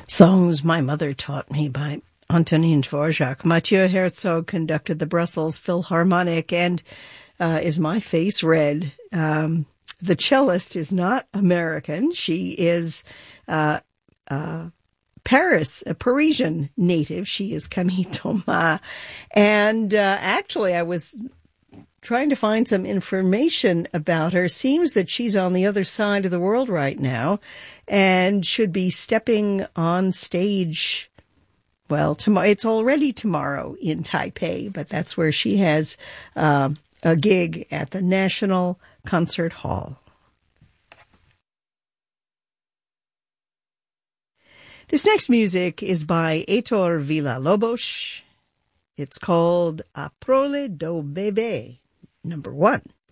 Songs My Mother Taught Me by Antonin Dvorak. Mathieu Herzog conducted the Brussels Philharmonic, and Is My Face Red? The cellist is not American. She is Paris, a Parisian native. She is Camille Thomas. And actually, I was trying to find some information about her. Seems that she's on the other side of the world right now and should be stepping on stage. Well, tomorrow, it's already tomorrow in Taipei, but that's where she has a gig at the National Concert Hall. This next music is by Heitor Villa-Lobos. It's called A Prole do Bebê, number 1.